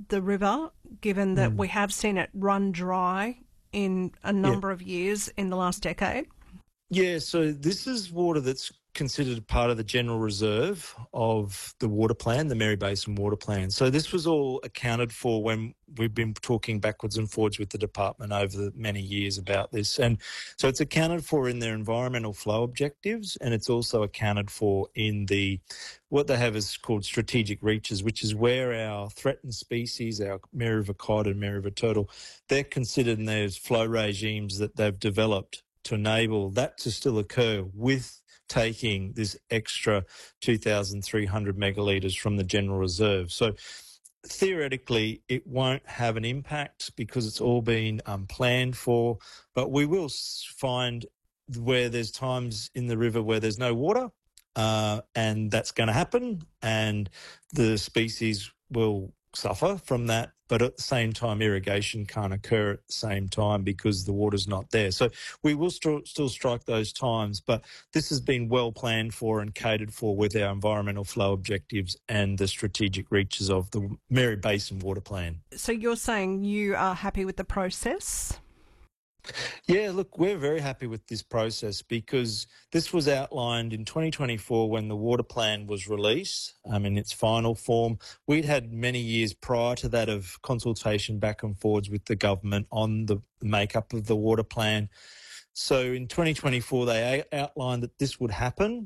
the river, given that we have seen it run dry in a number of years in the last decade? Yeah, so this is water that's considered part of the general reserve of the water plan, the Mary Basin Water Plan. So this was all accounted for when we've been talking backwards and forwards with the department over the many years about this. And so it's accounted for in their environmental flow objectives, and it's also accounted for in what they have is called strategic reaches, which is where our threatened species, our Mary River cod and Mary River turtle, they're considered in those flow regimes that they've developed to enable that to still occur with taking this extra 2,300 megalitres from the general reserve. So theoretically, it won't have an impact because it's all been planned for, but we will find where there's times in the river where there's no water, and that's going to happen, and the species will suffer from that. But at the same time, irrigation can't occur at the same time because the water's not there. So we will still strike those times, but this has been well planned for and catered for with our environmental flow objectives and the strategic reaches of the Mary Basin Water Plan. So you're saying you are happy with the process? Yeah, look, we're very happy with this process because this was outlined in 2024 when the water plan was released in its final form. We'd had many years prior to that of consultation back and forwards with the government on the makeup of the water plan. So in 2024, they outlined that this would happen.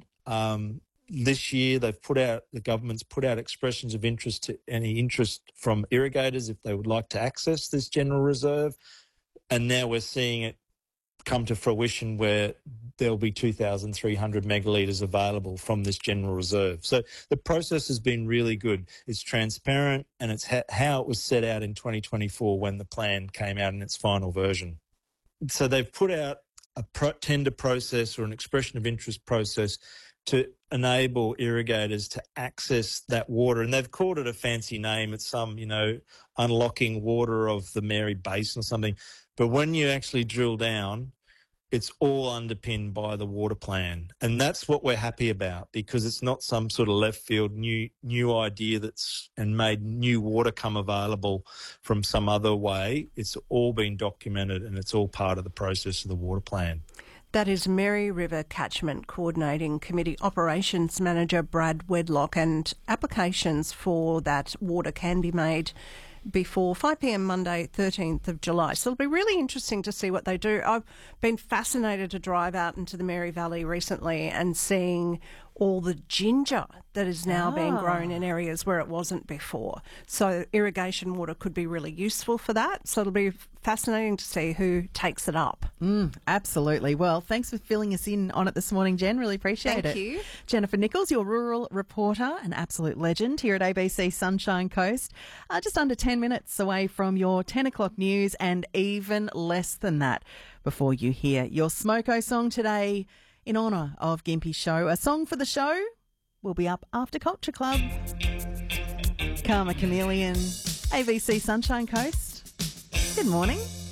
This year, the government's put out expressions of interest to any interest from irrigators if they would like to access this general reserve. And now we're seeing it come to fruition where there'll be 2,300 megalitres available from this general reserve. So the process has been really good. It's transparent, and it's how it was set out in 2024 when the plan came out in its final version. So they've put out a tender process or an expression of interest process to enable irrigators to access that water. And they've called it a fancy name. It's some, unlocking water of the Mary Basin or something. But when you actually drill down, it's all underpinned by the water plan. And that's what we're happy about because it's not some sort of left field new idea and made new water come available from some other way. It's all been documented and it's all part of the process of the water plan. That is Mary River Catchment Coordinating Committee Operations Manager Brad Wedlock, and applications for that water can be made before 5 p.m. Monday, 13th of July. So it'll be really interesting to see what they do. I've been fascinated to drive out into the Mary Valley recently and seeing all the ginger that is now being grown in areas where it wasn't before. So irrigation water could be really useful for that. So it'll be fascinating to see who takes it up. Absolutely. Well, thanks for filling us in on it this morning, Jen. Really appreciate it. Thank you. Jennifer Nichols, your rural reporter, an absolute legend here at ABC Sunshine Coast. Just under 10 minutes away from your 10 o'clock news and even less than that before you hear your Smoko song today in honour of Gympie Show. A song for the show will be up after Culture Club. Karma Chameleon, ABC Sunshine Coast. Good morning.